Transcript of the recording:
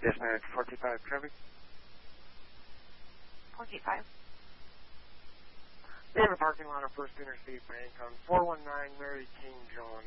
Yes, ma'am. 45 Chevy. 45. We have a parking lot on First Interstate Bank on 419 Mary King John.